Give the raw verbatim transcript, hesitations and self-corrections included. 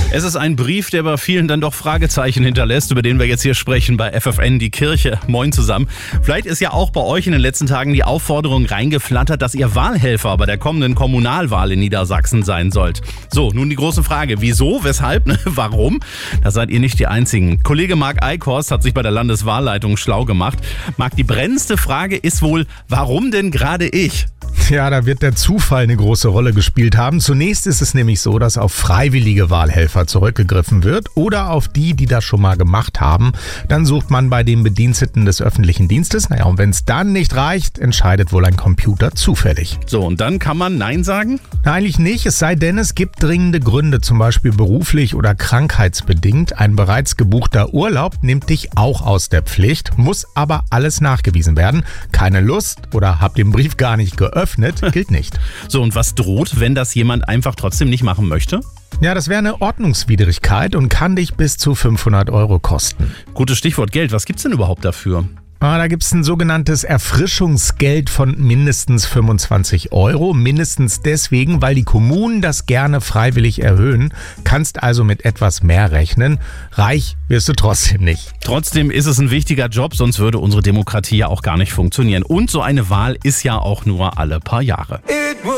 Es ist ein Brief, der bei vielen dann doch Fragezeichen hinterlässt, über den wir jetzt hier sprechen bei F F N, die Kirche. Moin zusammen. Vielleicht ist ja auch bei euch in den letzten Tagen die Aufforderung reingeflattert, dass ihr Wahlhelfer bei der kommenden Kommunalwahl in Niedersachsen sein sollt. So, nun die große Frage. Wieso? Weshalb? Warum? Da seid ihr nicht die Einzigen. Kollege Marc Eichhorst hat sich bei der Landeswahlleitung schlau gemacht. Marc, die brennendste Frage ist wohl, warum denn gerade ich? Ja, da wird der Zufall eine große Rolle gespielt haben. Zunächst ist es nämlich so, dass auf freiwillige Wahlhelfer zurückgegriffen wird oder auf die, die das schon mal gemacht haben. Dann sucht man bei den Bediensteten des öffentlichen Dienstes. Naja, und wenn es dann nicht reicht, entscheidet wohl ein Computer zufällig. So, und dann kann man Nein sagen? Na, eigentlich nicht, es sei denn, es gibt dringende Gründe, zum Beispiel beruflich oder krankheitsbedingt. Ein bereits gebuchter Urlaub nimmt dich auch aus der Pflicht, muss aber alles nachgewiesen werden. Keine Lust oder hab den Brief gar nicht geöffnet, gilt nicht. So, und was droht, wenn das jemand einfach trotzdem nicht machen möchte? Ja, das wäre eine Ordnungswidrigkeit und kann dich bis zu fünfhundert Euro kosten. Gutes Stichwort Geld. Was gibt's denn überhaupt dafür? Ah, da gibt es ein sogenanntes Erfrischungsgeld von mindestens fünfundzwanzig Euro. Mindestens deswegen, weil die Kommunen das gerne freiwillig erhöhen. Kannst also mit etwas mehr rechnen. Reich wirst du trotzdem nicht. Trotzdem ist es ein wichtiger Job, sonst würde unsere Demokratie ja auch gar nicht funktionieren. Und so eine Wahl ist ja auch nur alle paar Jahre.